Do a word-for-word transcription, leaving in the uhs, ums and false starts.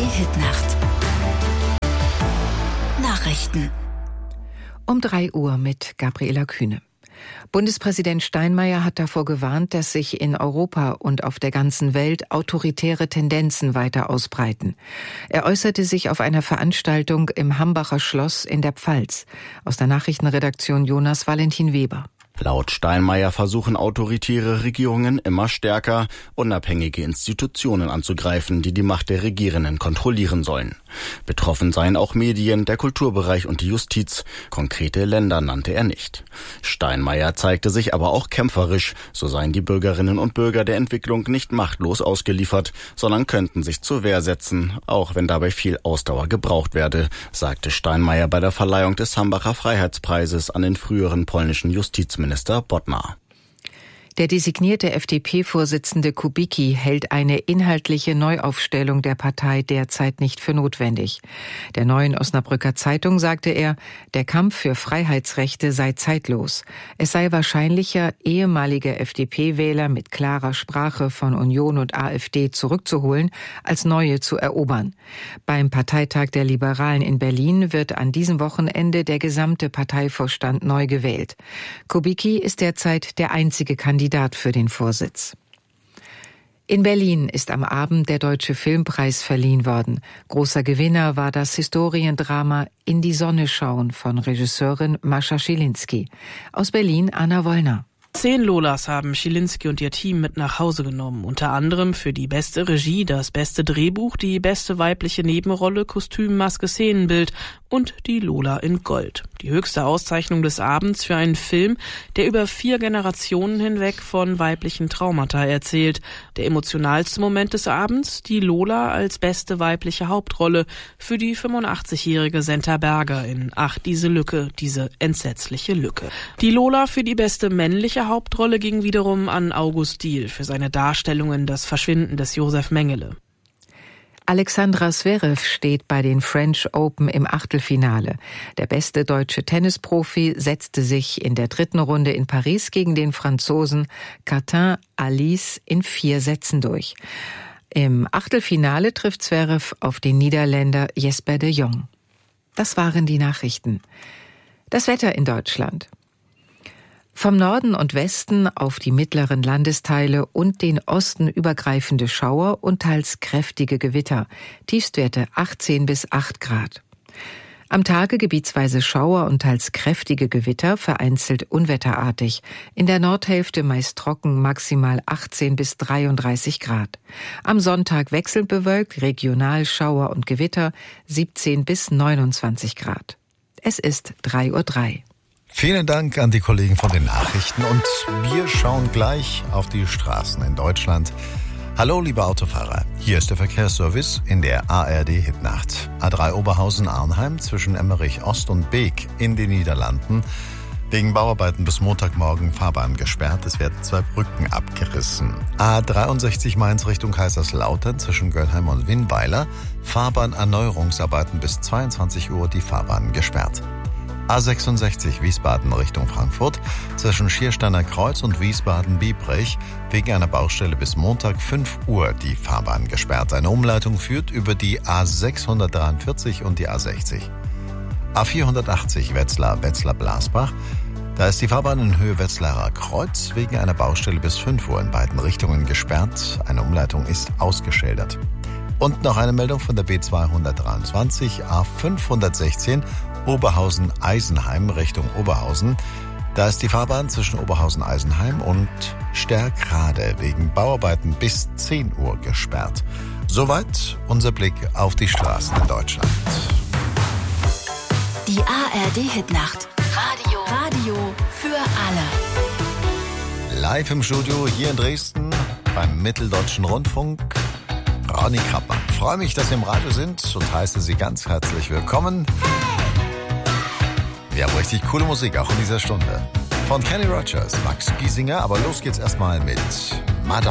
Hitnacht. Nachrichten. Um drei Uhr mit Gabriela Kühne. Bundespräsident Steinmeier hat davor gewarnt, dass sich in Europa und auf der ganzen Welt autoritäre Tendenzen weiter ausbreiten. Er äußerte sich auf einer Veranstaltung im Hambacher Schloss in der Pfalz. Aus der Nachrichtenredaktion Jonas Valentin Weber. Laut Steinmeier versuchen autoritäre Regierungen immer stärker, unabhängige Institutionen anzugreifen, die die Macht der Regierenden kontrollieren sollen. Betroffen seien auch Medien, der Kulturbereich und die Justiz. Konkrete Länder nannte er nicht. Steinmeier zeigte sich aber auch kämpferisch. So seien die Bürgerinnen und Bürger der Entwicklung nicht machtlos ausgeliefert, sondern könnten sich zur Wehr setzen, auch wenn dabei viel Ausdauer gebraucht werde, sagte Steinmeier bei der Verleihung des Hambacher Freiheitspreises an den früheren polnischen Justizminister Minister Bodnar. Der designierte F D P-Vorsitzende Kubicki hält eine inhaltliche Neuaufstellung der Partei derzeit nicht für notwendig. Der Neuen Osnabrücker Zeitung sagte er, der Kampf für Freiheitsrechte sei zeitlos. Es sei wahrscheinlicher, ehemalige F D P-Wähler mit klarer Sprache von Union und AfD zurückzuholen, als neue zu erobern. Beim Parteitag der Liberalen in Berlin wird an diesem Wochenende der gesamte Parteivorstand neu gewählt. Kubicki ist derzeit der einzige Kandidat für den Vorsitz. In Berlin ist am Abend der Deutsche Filmpreis verliehen worden. Großer Gewinner war das Historiendrama In die Sonne schauen von Regisseurin Mascha Schilinski. Aus Berlin Anna Wollner. Zehn Lolas haben Schilinski und ihr Team mit nach Hause genommen. Unter anderem für die beste Regie, das beste Drehbuch, die beste weibliche Nebenrolle, Kostüm, Maske, Szenenbild und die Lola in Gold. Die höchste Auszeichnung des Abends für einen Film, der über vier Generationen hinweg von weiblichen Traumata erzählt. Der emotionalste Moment des Abends, die Lola als beste weibliche Hauptrolle für die fünfundachtzigjährige Senta Berger in Ach, diese Lücke, diese entsetzliche Lücke. Die Lola für die beste männliche Hauptrolle ging wiederum an August Diehl für seine Darstellung in Das Verschwinden des Josef Mengele. Alexandra Zverev steht bei den French Open im Achtelfinale. Der beste deutsche Tennisprofi setzte sich in der dritten Runde in Paris gegen den Franzosen Quentin Alice in vier Sätzen durch. Im Achtelfinale trifft Zverev auf den Niederländer Jesper de Jong. Das waren die Nachrichten. Das Wetter in Deutschland. Vom Norden und Westen auf die mittleren Landesteile und den Osten übergreifende Schauer und teils kräftige Gewitter. Tiefstwerte achtzehn bis acht Grad. Am Tage gebietsweise Schauer und teils kräftige Gewitter, vereinzelt unwetterartig. In der Nordhälfte meist trocken, maximal achtzehn bis dreiunddreißig Grad. Am Sonntag wechselnd bewölkt, regional Schauer und Gewitter, siebzehn bis neunundzwanzig Grad. Es ist drei Uhr drei. Vielen Dank an die Kollegen von den Nachrichten und wir schauen gleich auf die Straßen in Deutschland. Hallo liebe Autofahrer, hier ist der Verkehrsservice in der A R D Hitnacht. A drei Oberhausen-Arnheim zwischen Emmerich Ost und Beek in den Niederlanden. Wegen Bauarbeiten bis Montagmorgen Fahrbahn gesperrt, es werden zwei Brücken abgerissen. A dreiundsechzig Mainz Richtung Kaiserslautern zwischen Göllheim und Winnweiler. Fahrbahnerneuerungsarbeiten bis zweiundzwanzig Uhr, die Fahrbahn gesperrt. A sechsundsechzig Wiesbaden Richtung Frankfurt zwischen Schiersteiner Kreuz und Wiesbaden-Biebrich wegen einer Baustelle bis Montag fünf Uhr die Fahrbahn gesperrt. Eine Umleitung führt über die A sechshundertdreiundvierzig und die A sechzig. A vierhundertachtzig Wetzlar, Wetzlar-Blasbach. Da ist die Fahrbahn in Höhe Wetzlarer Kreuz wegen einer Baustelle bis fünf Uhr in beiden Richtungen gesperrt. Eine Umleitung ist ausgeschildert. Und noch eine Meldung von der B zweihundertdreiundzwanzig A fünfhundertsechzehn Oberhausen-Eisenheim Richtung Oberhausen. Da ist die Fahrbahn zwischen Oberhausen-Eisenheim und Stärkrade wegen Bauarbeiten bis zehn Uhr gesperrt. Soweit unser Blick auf die Straßen in Deutschland. Die A R D Hitnacht. Radio. Radio für alle. Live im Studio hier in Dresden beim Mitteldeutschen Rundfunk. Ronny Krappmann. Ich freue mich, dass Sie im Radio sind und heiße Sie ganz herzlich willkommen. Wir haben richtig coole Musik, auch in dieser Stunde. Von Kenny Rogers, Max Giesinger, aber los geht's erstmal mit Madonna.